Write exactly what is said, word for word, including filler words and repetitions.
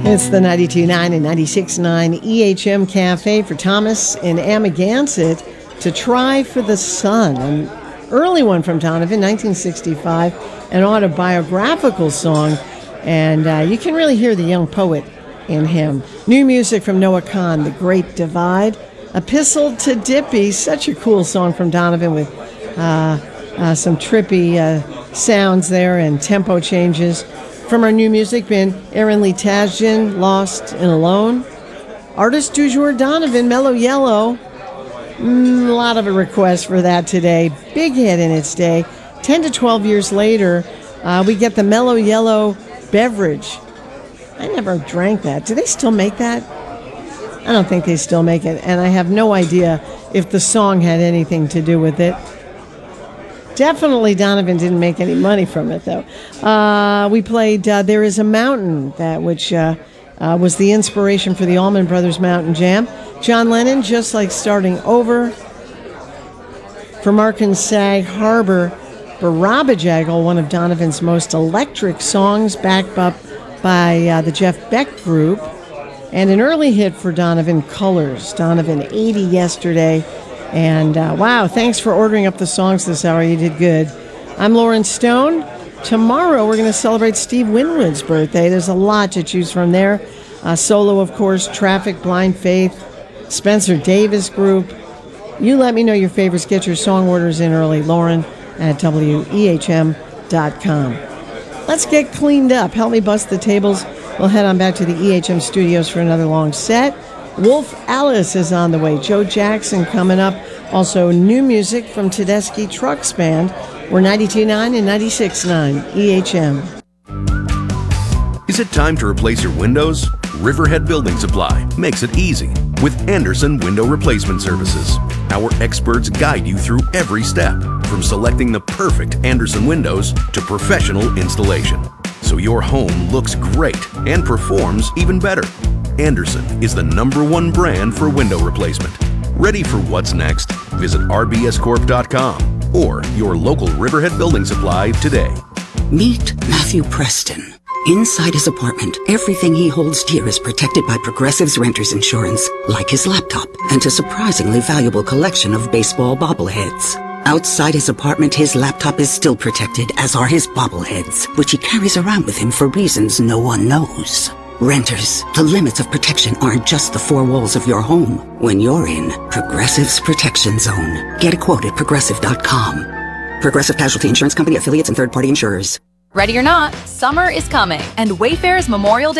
It's the ninety-two point nine and ninety-six point nine E H M Cafe for Thomas in Amagansett to Try for the Sun. An early one from Donovan, nineteen sixty-five, an autobiographical song. And uh, you can really hear the young poet in him. New music from Noah Kahan, The Great Divide. Epistle to Dippy, such a cool song from Donovan with uh, uh, some trippy uh, sounds there and tempo changes. From our new music bin, Aaron Lee Tasjan, Lost and Alone. Artist du jour, Donovan, Mellow Yellow. Mm, a lot of a request for that today. Big hit in its day. ten to twelve years later, uh, we get the Mellow Yellow beverage. I never drank that. Do they still make that? I don't think they still make it, and I have no idea if the song had anything to do with it. Definitely Donovan didn't make any money from it, though. Uh, we played uh, There Is a Mountain, that which uh, uh, was the inspiration for the Allman Brothers Mountain Jam. John Lennon, Just Like Starting Over. For Mark and Sag Harbor, Barabajagal, one of Donovan's most electric songs, backed up by uh, the Jeff Beck Group. And an early hit for Donovan, Colors. Donovan, eighty yesterday. And uh, wow, thanks for ordering up the songs this hour. You did good. I'm Lauren Stone. Tomorrow we're going to celebrate Steve Winwood's birthday. There's a lot to choose from there. Uh, solo, of course, Traffic, Blind Faith, Spencer Davis Group. You let me know your favorites. Get your song orders in early. Lauren at W E H M dot com. Let's get cleaned up. Help me bust the tables. We'll head on back to the E H M studios for another long set. Wolf Alice is on the way. Joe Jackson coming up. Also, new music from Tedeschi Trucks Band. We're ninety-two point nine and ninety-six point nine E H M. Is it time to replace your windows? Riverhead Building Supply makes it easy with Anderson Window Replacement Services. Our experts guide you through every step, from selecting the perfect Anderson windows to professional installation, so your home looks great and performs even better. Anderson is the number one brand for window replacement. Ready for what's next? Visit R B S corp dot com or your local Riverhead Building Supply today. Meet Matthew Preston. Inside his apartment, everything he holds dear is protected by Progressive's renter's insurance, like his laptop and a surprisingly valuable collection of baseball bobbleheads. Outside his apartment, his laptop is still protected, as are his bobbleheads, which he carries around with him for reasons no one knows. Renters, the limits of protection aren't just the four walls of your home. When you're in Progressive's Protection Zone, get a quote at progressive dot com. Progressive Casualty Insurance Company, affiliates, and third-party insurers. Ready or not, summer is coming, and Wayfair's Memorial Day